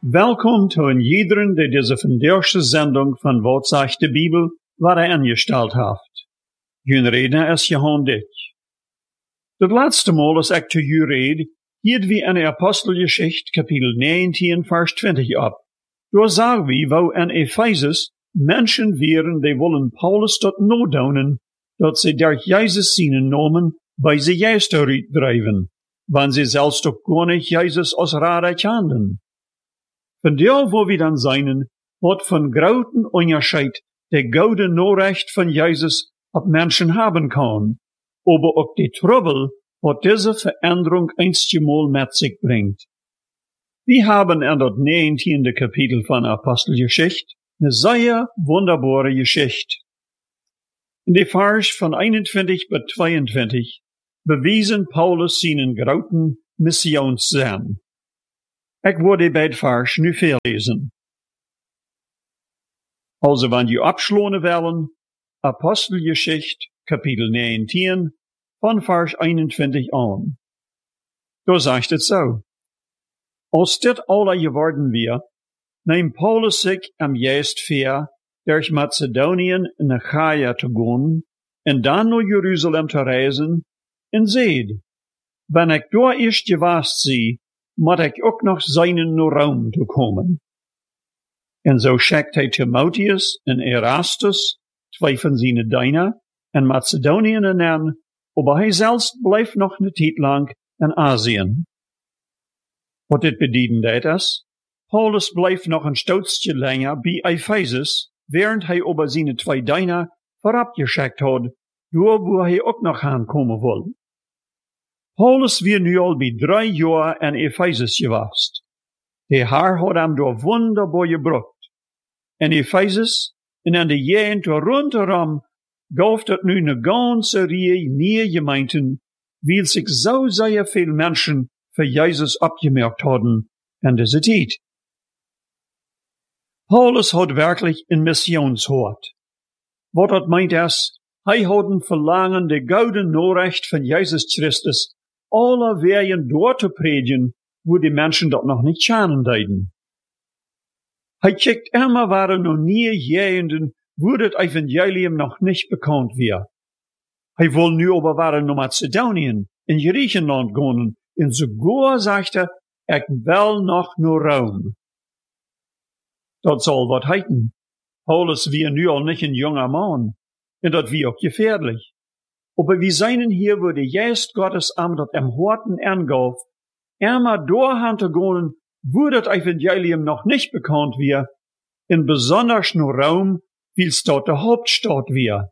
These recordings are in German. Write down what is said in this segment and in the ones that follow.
Welkom zu jederen, der diese vandaagse Sendung von Wat sagt de Bibel waar angestellt heeft. Jun redner is Johan Ditch. Das letzte Mal, als ich zu ju red, hielt wie eine Apostelgeschichte, Kapitel 19, Vers 20 ab. Da sagen wir, wo in Ephesus Menschen wären, die wollen Paulus tot nodonen, dat sie durch Jesus seinen Namen bei sie juist uitdrijven, wann sie selbst doch gar nicht Jesus als Rade kannten. Von der, wo wir dann seinen, wat von großen Unterschied der gute Nachricht von Jesus ab Menschen haben kann, aber auch die Trouble, wat diese Veränderung einstmal mit sich bringt. Wir haben in das 19. Kapitel von Apostelgeschichte eine sehr wunderbare Geschichte. In die Vers von 21 bis 22 bewiesen Paulus seinen großen Missionssinn. Ich würde bei Vers nu verlesen. Also, wenn die abschlonen wollen, Apostelgeschichte, Kapitel 19, von Vers 21 an. Da sagt es so. Als dit alle geworden wir, nahm Paulus sich am Geist vor, durch Mazedonien in Achaia zu gehen, und dann nach Jerusalem zu reisen, und seht, wenn ich da erst gewast sie, moet ik ook nog zijn naar Rom te komen. En zo schickt hij Timotheus en Erastus, twee van zijn dienaren, en Macedonië aan, aber hij zelfs blijft nog een tijd lang in Azië. Wat dit betekent is, Paulus blijft nog een stootje langer bij Ephesus, während hij over zijn twee dienaren voorafgeschikt had, door waar hij ook nog aankomen wil. Paulus weer nu al bij 3 jaar in Ephesus geweest. De Heer had hem door wonderbaar gebracht. In Ephesus en in de gegend rondom gaf het nu een ganze Reihe nieuwe Gemeinden, weil sich so sehr viel Menschen für Jesus abgemerkt hadden in dieser Zeit. Paulus had wirklich een Missionshort. Wat dat meint is, hij had een verlangen de gouden Nachricht van Jesus Christus alle wegen dort zu predigen, wo die Menschen dort noch nicht kennen deuten. Hij kijkt immer waren noch nie Gegenden, wo das Evangelium noch nicht bekannt wird. Hij wil nu aber waren nach Mazedonien, in Griechenland gehen, und sogar sagte, ich will noch nach Rom. Das soll wat heiten. Paulus wir nu al nicht ein junger Mann, und das wie auch gefährlich. Aber wir seien hier, wo der Geist Gottes am dat am Horten angaf, immer dorthin zu gehen, wo das Evangelium noch nicht bekannt wird, in besonders nur Rom, weil's dort der Hauptstadt wird.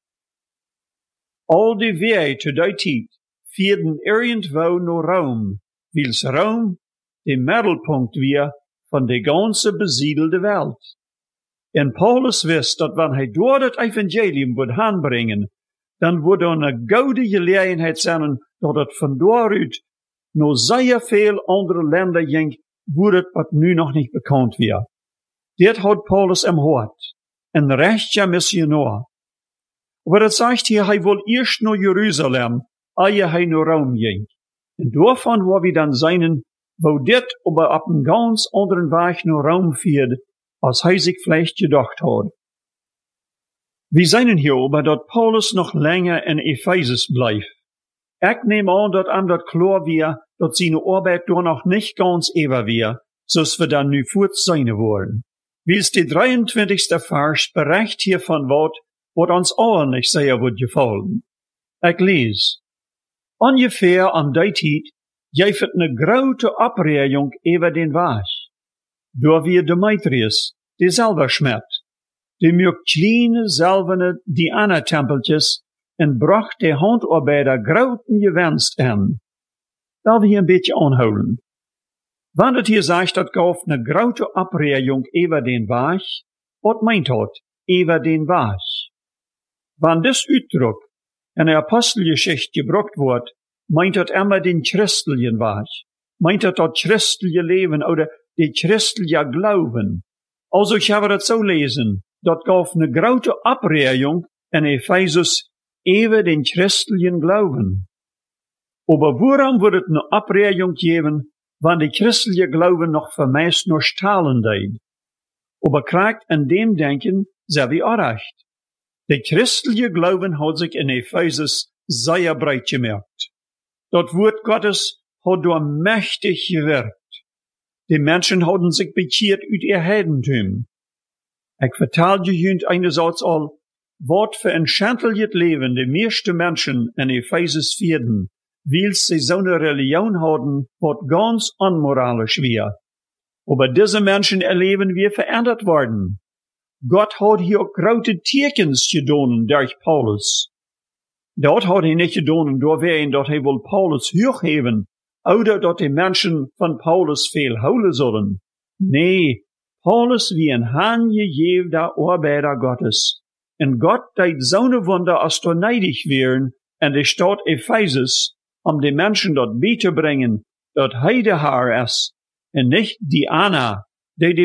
All die Wege zu der Zeit führten irgendwo nach Rom, weil's Rom der Mittelpunkt wird von der ganzen besiedelte Welt. Und Paulus wist, dat wenn hij dort das Evangelium wird anbringen, dann würde eine gute Gelegenheit sein, dat het von daaruit noch sehr viel andere Länder ging, wo das wat nu noch nicht bekannt wird. Dit hat Paulus im Hort, ein rechter Missionar. Aber das sagt hier, hij will erst nach Jerusalem, ehe hij nach Rom ging. Und davon wo wir dann seinen, wo dit aber ab einem ganz anderen Weg nach Rom führt, als hij sich vielleicht gedacht hat. Wir sehen hier aber, dass Paulus noch länger in Ephesus bleibt. Ich nehme an, dass ihm das klar wird, dass seine Arbeit da noch nicht ganz ewig wird, so's wir dann nu fort sein wollen. Wie es die 23. Vers bericht hier von wat uns allen nicht sehr wird gefallen. Ich lese. Ungefähr an der Zeit gibt es eine große Abregung über den Weg. Da wird Demetrius, die selber schmeckt. Die mögt kleine, silberne Diana-Tempeltjes en bracht de Handarbeiter groten gewenst an. Da wir ein bisschen anholen. Wann het hier sagt, dat gaf eine grote Abregung über den Weg, wat meint dat, über den Weg? Wann das Ausdruck in der Apostelgeschichte gebracht wird, meint dat immer den christlichen Weg. Meint dat christliche Leben oder die christliche Glauben. Also ich habe das so lesen. Dat gaf eine grote Abregung in Ephesus über den christlichen Glauben. Aber warum wird es eine Abregung geben wann die christliche Glaube noch vermeist nur stahlen deed. Aber kriegt an dem Denken sehr wie auch recht. Der christliche Glauben hat sich in Ephesus sehr breit gemerkt. Das Wort Gottes hat dort mächtig gewirkt. Die Menschen haben sich bekehrt uit ihr Heidentum. Ich vertel je einerseits all, wat für ein schändliches Leben die meisten Menschen in Ephesus führten, weil sie so eine Religion haben, wat ganz unmoralisch wäre. Aber diese Menschen erleben wir verändert worden. Gott hat hier große Tekens gedonen durch Paulus. Dort hat nicht gedonen, door wegen, dat hij wil Paulus hochheben, oder dat die Menschen von Paulus veel houden sollen. Nee, Paulus wie ein handgegebener Arbeiter Gottes. Und Gott deed zo'n Wunder, als er neidig wären, en de Stadt Ephesus, die Menschen dort beizubringen, dat hij de Herr ist, und nicht die Anna, die